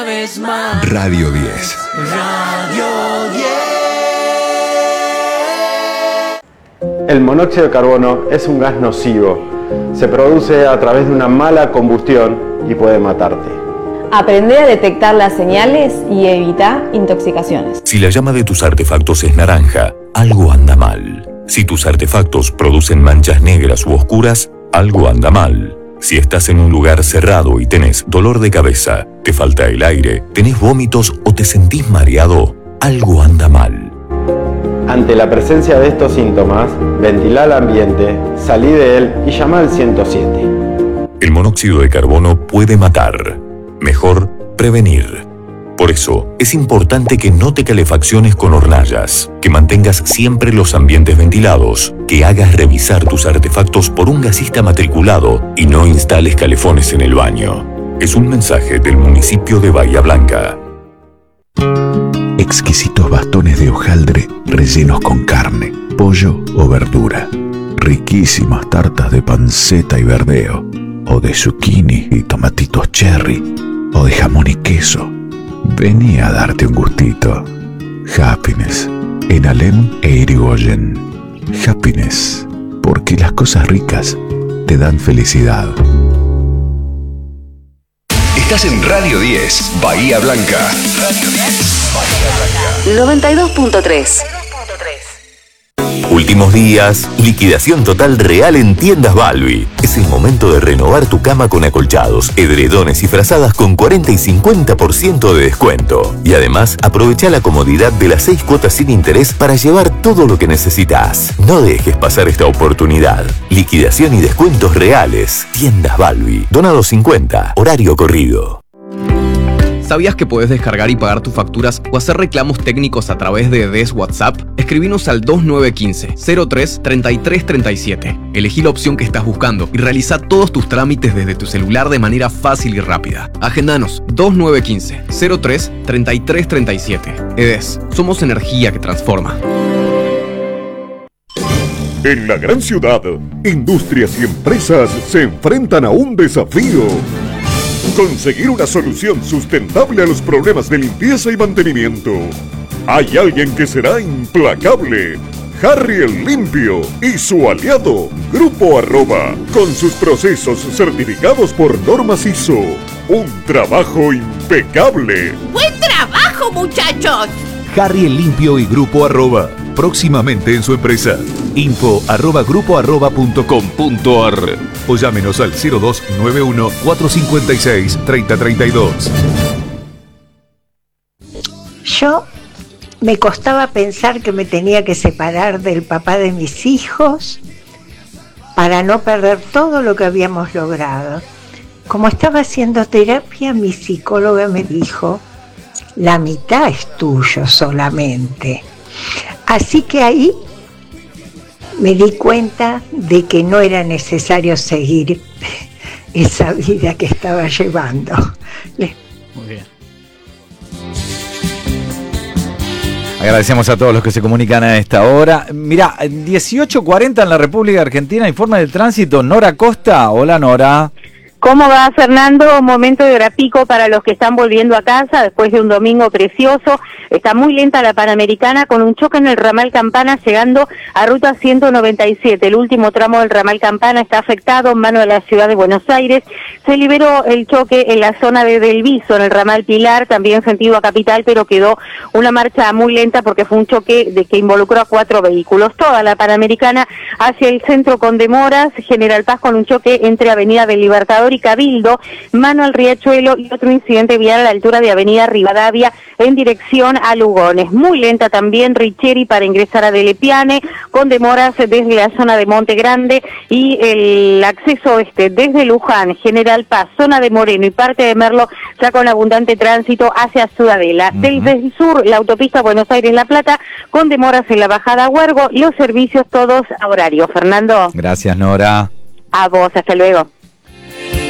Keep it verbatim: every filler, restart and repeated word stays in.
vez más. Radio diez. Radio diez. El monóxido de carbono es un gas nocivo. Se produce a través de una mala combustión y puede matarte. Aprende a detectar las señales y evita intoxicaciones. Si la llama de tus artefactos es naranja, algo anda mal. Si tus artefactos producen manchas negras u oscuras, algo anda mal. Si estás en un lugar cerrado y tenés dolor de cabeza, te falta el aire, tenés vómitos o te sentís mareado, algo anda mal. Ante la presencia de estos síntomas, ventila el ambiente, salí de él y llama al ciento siete. El monóxido de carbono puede matar. Mejor prevenir. Por eso, es importante que no te calefacciones con hornallas, que mantengas siempre los ambientes ventilados, que hagas revisar tus artefactos por un gasista matriculado y no instales calefones en el baño. Es un mensaje del municipio de Bahía Blanca. Exquisitos bastones de hojaldre rellenos con carne, pollo o verdura. Riquísimas tartas de panceta y verdeo, o de zucchini y tomatitos cherry, o de jamón y queso. Vení a darte un gustito. Happiness, en Alem e Irigoyen. Happiness, porque las cosas ricas te dan felicidad. Estás en Radio diez, Bahía Blanca. Radio diez, Bahía Blanca. noventa y dos punto tres. Últimos días, liquidación total real en Tiendas Balbi. Es el momento de renovar tu cama con acolchados, edredones y frazadas con cuarenta y cincuenta por ciento de descuento. Y además, aprovecha la comodidad de las seis cuotas sin interés para llevar todo lo que necesitas. No dejes pasar esta oportunidad. Liquidación y descuentos reales. Tiendas Balbi. Donado cincuenta. Horario corrido. ¿Sabías que podés descargar y pagar tus facturas o hacer reclamos técnicos a través de D E S WhatsApp? Escribinos al dos nueve uno cinco, cero tres, treinta y tres treinta y siete. Elegí la opción que estás buscando y realiza todos tus trámites desde tu celular de manera fácil y rápida. Agendanos dos nueve uno cinco, cero tres, treinta y tres treinta y siete. E D E S, somos energía que transforma. En la gran ciudad, industrias y empresas se enfrentan a un desafío. Conseguir una solución sustentable a los problemas de limpieza y mantenimiento. Hay alguien que será implacable. Harry el Limpio y su aliado, Grupo Arroba, con sus procesos certificados por normas I S O. Un trabajo impecable. ¡Buen trabajo, muchachos! Harry el Limpio y Grupo Arroba, próximamente en su empresa. Info arroba grupo arroba punto com punto ar o llámenos al cero dos nueve uno, cuatro cinco seis, tres cero tres dos. Yo me costaba pensar que me tenía que separar del papá de mis hijos para no perder todo lo que habíamos logrado. Como estaba haciendo terapia, mi psicóloga me dijo: la mitad es tuyo solamente. Así que ahí me di cuenta de que no era necesario seguir esa vida que estaba llevando. Muy bien. Agradecemos a todos los que se comunican a esta hora. Mirá, dieciocho cuarenta en la República Argentina, informe del tránsito. Nora Costa. Hola, Nora. ¿Cómo va, Fernando? Momento de hora pico para los que están volviendo a casa después de un domingo precioso. Está muy lenta la Panamericana con un choque en el ramal Campana llegando a ruta ciento noventa y siete. El último tramo del ramal Campana está afectado en mano de la ciudad de Buenos Aires. Se liberó el choque en la zona de Del Viso, en el ramal Pilar, también sentido a Capital, pero quedó una marcha muy lenta porque fue un choque de que involucró a cuatro vehículos. Toda la Panamericana hacia el centro con demoras. General Paz con un choque entre Avenida del Libertador y Cabildo, mano al Riachuelo, y otro incidente vial a la altura de Avenida Rivadavia en dirección a Lugones. Muy lenta también Richeri para ingresar a Delepiane, con demoras desde la zona de Monte Grande, y el acceso este desde Luján, General Paz, zona de Moreno y parte de Merlo ya con abundante tránsito hacia Ciudadela. Uh-huh. Desde el sur, la autopista Buenos Aires-La Plata, con demoras en la bajada a Huergo, los servicios todos a horario. Fernando. Gracias, Nora. A vos, hasta luego.